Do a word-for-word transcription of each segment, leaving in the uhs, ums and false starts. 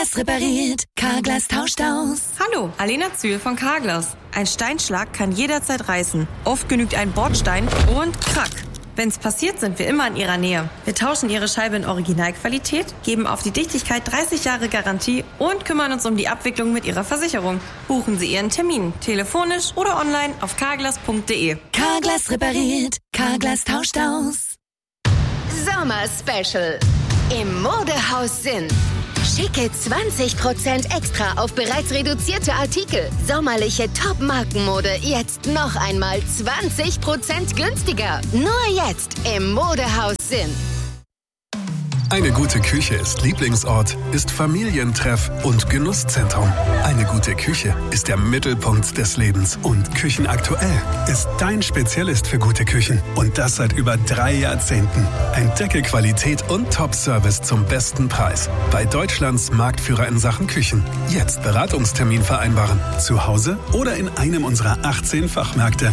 Carglass repariert, Carglass tauscht aus. Hallo, Alena Zühl von Carglass. Ein Steinschlag kann jederzeit reißen. Oft genügt ein Bordstein und krack. Wenn's passiert, sind wir immer in Ihrer Nähe. Wir tauschen Ihre Scheibe in Originalqualität, geben auf die Dichtigkeit dreißig Jahre Garantie und kümmern uns um die Abwicklung mit Ihrer Versicherung. Buchen Sie Ihren Termin, telefonisch oder online auf carglass punkt de. Carglass repariert, Carglass tauscht aus. Sommer Special im Modehaus Sinn. Schicke zwanzig Prozent extra auf bereits reduzierte Artikel. Sommerliche Top-Markenmode jetzt noch einmal zwanzig Prozent günstiger. Nur jetzt im Modehaus Sinn. Eine gute Küche ist Lieblingsort, ist Familientreff und Genusszentrum. Eine gute Küche ist der Mittelpunkt des Lebens und Küchenaktuell ist dein Spezialist für gute Küchen. Und das seit über drei Jahrzehnten. Entdecke Qualität und Top-Service zum besten Preis. Bei Deutschlands Marktführer in Sachen Küchen. Jetzt Beratungstermin vereinbaren. Zu Hause oder in einem unserer achtzehn Fachmärkte.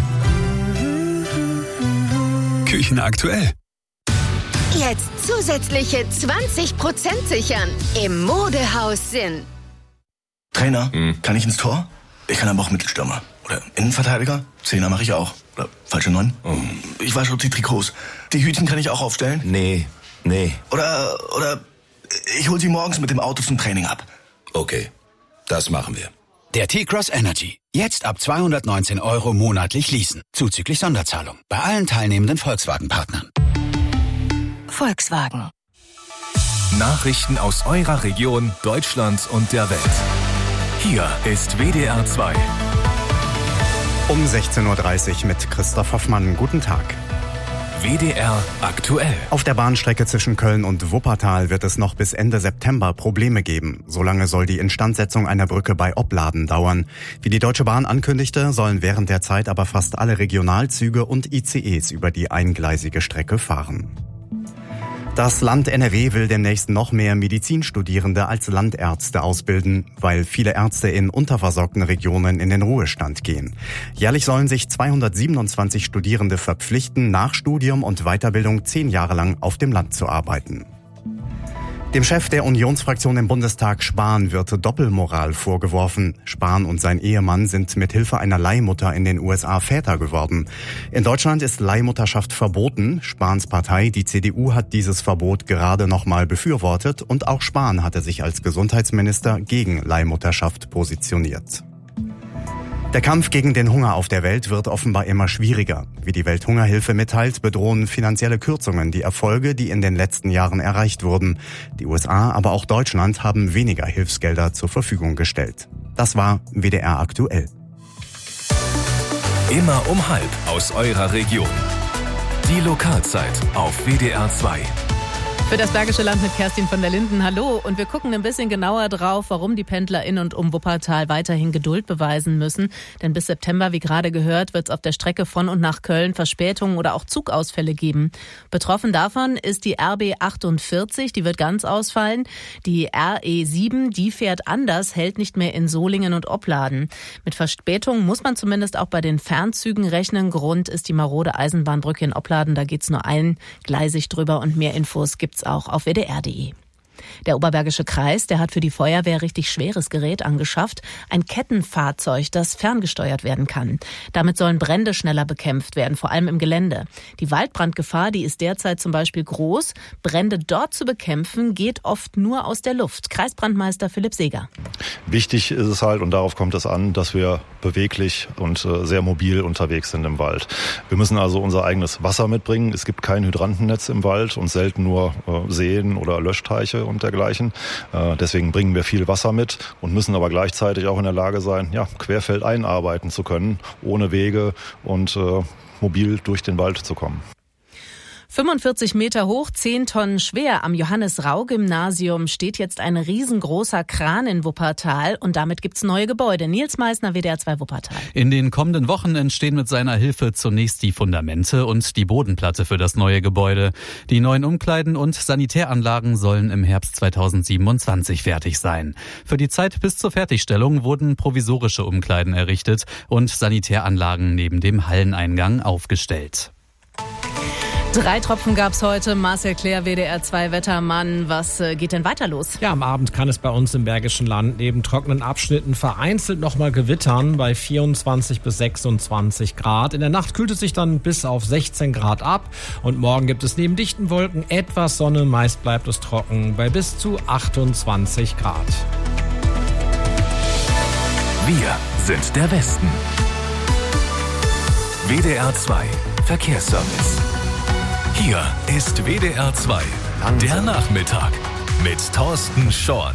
Küchenaktuell. Jetzt zusätzliche zwanzig Prozent sichern im Modehaus Sinn. Trainer, hm. kann ich ins Tor? Ich kann aber auch Mittelstürmer. Oder Innenverteidiger? Zehner mache ich auch. Oder falsche Neun? Oh. Ich wasche die Trikots. Die Hütchen kann ich auch aufstellen? Nee, nee. Oder, oder ich hol sie morgens mit dem Auto zum Training ab. Okay, das machen wir. Der T-Cross Energy. Jetzt ab zweihundertneunzehn Euro monatlich leasen. Zuzüglich Sonderzahlung. Bei allen teilnehmenden Volkswagen-Partnern. Volkswagen. Nachrichten aus eurer Region, Deutschland und der Welt. Hier ist W D R zwei. Um sechzehn Uhr dreißig mit Christoph Hoffmann. Guten Tag. W D R aktuell. Auf der Bahnstrecke zwischen Köln und Wuppertal wird es noch bis Ende September Probleme geben. Solange soll die Instandsetzung einer Brücke bei Opladen dauern. Wie die Deutsche Bahn ankündigte, sollen während der Zeit aber fast alle Regionalzüge und I C Es über die eingleisige Strecke fahren. Das Land N R W will demnächst noch mehr Medizinstudierende als Landärzte ausbilden, weil viele Ärzte in unterversorgten Regionen in den Ruhestand gehen. Jährlich sollen sich zweihundertsiebenundzwanzig Studierende verpflichten, nach Studium und Weiterbildung zehn Jahre lang auf dem Land zu arbeiten. Dem Chef der Unionsfraktion im Bundestag, Spahn, wird Doppelmoral vorgeworfen. Spahn und sein Ehemann sind mit Hilfe einer Leihmutter in den U S A Väter geworden. In Deutschland ist Leihmutterschaft verboten. Spahns Partei, die C D U, hat dieses Verbot gerade nochmal befürwortet und auch Spahn hatte sich als Gesundheitsminister gegen Leihmutterschaft positioniert. Der Kampf gegen den Hunger auf der Welt wird offenbar immer schwieriger. Wie die Welthungerhilfe mitteilt, bedrohen finanzielle Kürzungen die Erfolge, die in den letzten Jahren erreicht wurden. Die U S A, aber auch Deutschland haben weniger Hilfsgelder zur Verfügung gestellt. Das war W D R aktuell. Immer um halb aus eurer Region. Die Lokalzeit auf W D R zwei. Für das Bergische Land mit Kerstin von der Linden. Hallo. Und wir gucken ein bisschen genauer drauf, warum die Pendler in und um Wuppertal weiterhin Geduld beweisen müssen. Denn bis September, wie gerade gehört, wird es auf der Strecke von und nach Köln Verspätungen oder auch Zugausfälle geben. Betroffen davon ist die R B achtundvierzig, die wird ganz ausfallen. Die R E sieben, die fährt anders, hält nicht mehr in Solingen und Opladen. Mit Verspätungen muss man zumindest auch bei den Fernzügen rechnen. Grund ist die marode Eisenbahnbrücke in Opladen. Da geht's nur eingleisig drüber und mehr Infos gibt's auch auf W D R punkt de. Der Oberbergische Kreis, der hat für die Feuerwehr richtig schweres Gerät angeschafft. Ein Kettenfahrzeug, das ferngesteuert werden kann. Damit sollen Brände schneller bekämpft werden, vor allem im Gelände. Die Waldbrandgefahr, die ist derzeit zum Beispiel groß. Brände dort zu bekämpfen, geht oft nur aus der Luft. Kreisbrandmeister Philipp Seeger. Wichtig ist es halt, und darauf kommt es an, dass wir beweglich und äh, sehr mobil unterwegs sind im Wald. Wir müssen also unser eigenes Wasser mitbringen. Es gibt kein Hydrantennetz im Wald und selten nur äh, Seen oder Löschteiche und dergleichen. Äh, deswegen bringen wir viel Wasser mit und müssen aber gleichzeitig auch in der Lage sein, ja, querfeldein arbeiten zu können, ohne Wege und äh, mobil durch den Wald zu kommen. fünfundvierzig Meter hoch, zehn Tonnen schwer. Am Johannes-Rau-Gymnasium steht jetzt ein riesengroßer Kran in Wuppertal und damit gibt's neue Gebäude. Nils Meissner, W D R zwei Wuppertal. In den kommenden Wochen entstehen mit seiner Hilfe zunächst die Fundamente und die Bodenplatte für das neue Gebäude. Die neuen Umkleiden und Sanitäranlagen sollen im Herbst zweitausendsiebenundzwanzig fertig sein. Für die Zeit bis zur Fertigstellung wurden provisorische Umkleiden errichtet und Sanitäranlagen neben dem Halleneingang aufgestellt. Drei Tropfen gab's heute. Marcel Claire, W D R zwei Wettermann. Was äh, geht denn weiter los? Ja, am Abend kann es bei uns im Bergischen Land neben trockenen Abschnitten vereinzelt nochmal gewittern bei vierundzwanzig bis sechsundzwanzig Grad. In der Nacht kühlt es sich dann bis auf sechzehn Grad ab. Und morgen gibt es neben dichten Wolken etwas Sonne. Meist bleibt es trocken bei bis zu achtundzwanzig Grad. Wir sind der Westen. W D R zwei Verkehrsservice. Hier ist W D R zwei, der Nachmittag mit Thorsten Schorn.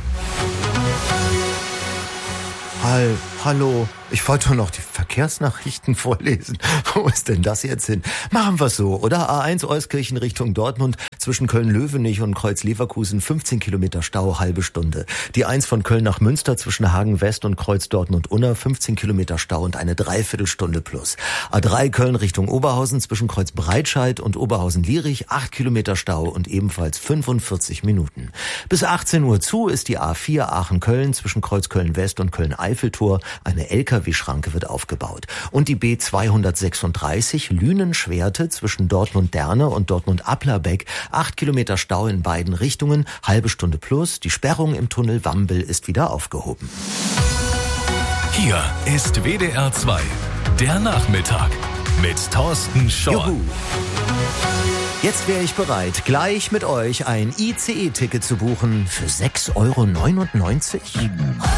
Hall, hallo, ich wollte doch noch die Verkehrsnachrichten vorlesen. Wo ist denn das jetzt hin? Machen wir so, oder? A eins Euskirchen Richtung Dortmund, zwischen Köln-Löwenich und Kreuz-Leverkusen fünfzehn Kilometer Stau, halbe Stunde. Die eins von Köln nach Münster zwischen Hagen-West und Kreuz Dortmund-Unna, fünfzehn Kilometer Stau und eine Dreiviertelstunde plus. A drei Köln Richtung Oberhausen zwischen Kreuz Breitscheid und Oberhausen-Lierich, acht Kilometer Stau und ebenfalls fünfundvierzig Minuten. Bis achtzehn Uhr zu ist die A vier Aachen-Köln zwischen Kreuz Köln-West und Köln-Eiffeltor. Eine L K W-Schranke wird aufgebaut. Und die B zweihundertsechsunddreißig Lünen-Schwerte zwischen Dortmund-Derne und Dortmund-Applerbeck, acht Kilometer Stau in beiden Richtungen, halbe Stunde plus. Die Sperrung im Tunnel Wambel ist wieder aufgehoben. Hier ist W D R zwei, der Nachmittag mit Thorsten Schorn. Juhu. Jetzt wäre ich bereit, gleich mit euch ein I C E-Ticket zu buchen für sechs Euro neunundneunzig.